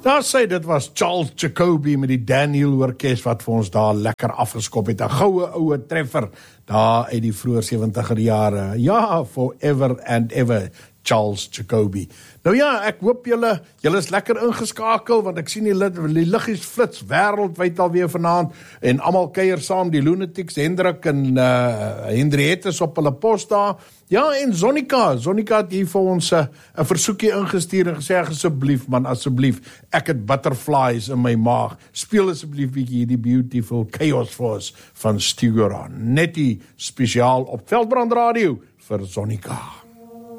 Daar sê dit was Charles Jacoby met die Daniel Orkest wat vir ons daar lekker afgeskop het. 'n Goue oue treffer daar uit die vroeë 70er jare. Ja, forever and ever, Charles Jacoby. Nou ja, ek hoop julle is lekker ingeskakel, want ek sien die liggies flits wêreldwyd alweer vanaand, en almal kuier saam, die Lunatics, Hendrik en Henriette is op hulle pos daar. Ja, en Sonika het hier vir ons 'n versoekie ingestuur en gesê, asseblief man, asseblief, ek het butterflies in my maag, speel asseblief bietjie hierdie Beautiful Chaos Force van Stu Goran, net die spesiaal op Veldbrand Radio vir Sonika.